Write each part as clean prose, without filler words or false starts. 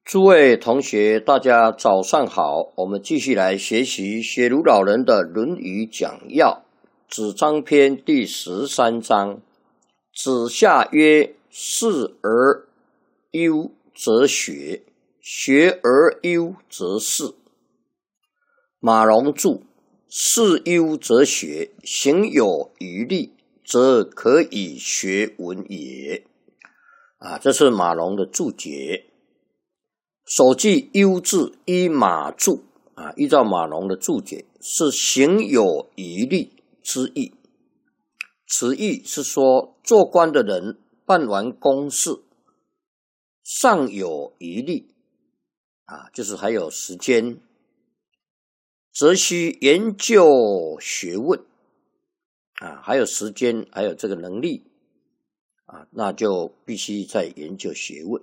诸位同学，大家早上好。我们继续来学习学儒老人的《论语》讲要，子张篇第13章。子夏曰：“事而优则学，学而优则仕。”马融注：事优则学，行有余力，则可以学文也。这是马融的注解。首句优字依马注依照马融的注解，是行有余力之意。此意是说，做官的人办完公事，尚有余力就是还有时间，则需研究学问还有时间，还有这个能力那就必须再研究学问。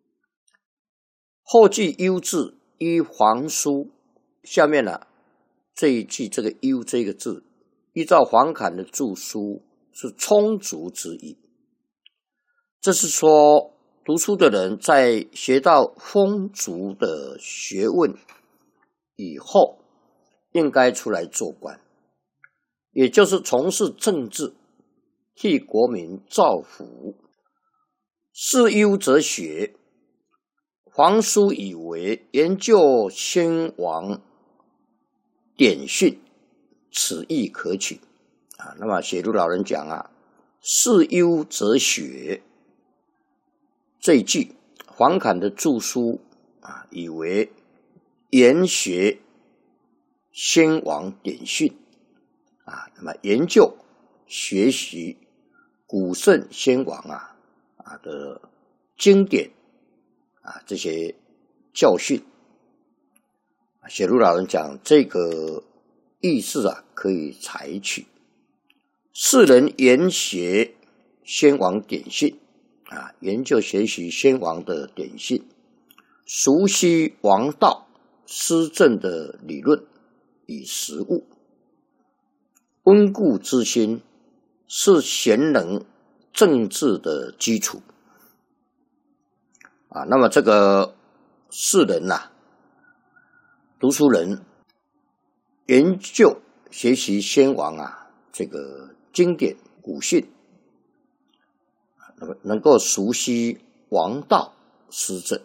后句优字依黄书，下面这一句这个优这个字，依照黄侃的注书是充足之意。这是说，读书的人在学到丰足的学问以后，应该出来做官，也就是从事政治，替国民造福。事优则学，黄书以为研究先王典训，此意可取那么学儒老人讲事优则学，这一句黄侃的注书以为研学先王典训那么研究学习古圣先王的经典这些教训。学儒老人讲这个意思可以采取。世人研学先王典训研究学习先王的典训，熟悉王道施政的理论与实务，温故知新是贤能政治的基础那么这个世人读书人研究学习先王这个经典古训，能够熟悉王道施政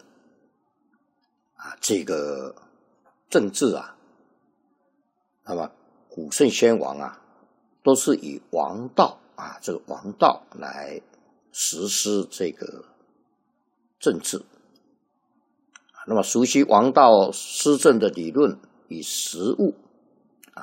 这个政治那么古圣先王都是以王道这个王道来实施这个政治那么熟悉王道施政的理论与实务